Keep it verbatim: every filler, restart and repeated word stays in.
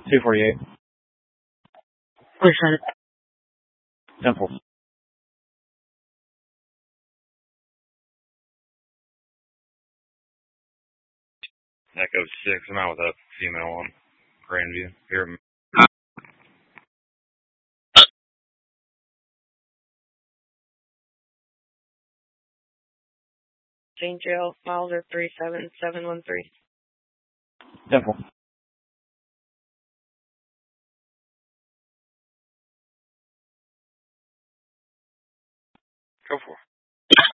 two forty-eight. Appreciate it. Simple. Echo six, I'm out with a female on Grandview. Here. Saint Jail, Milder three seven seven one three. Simple.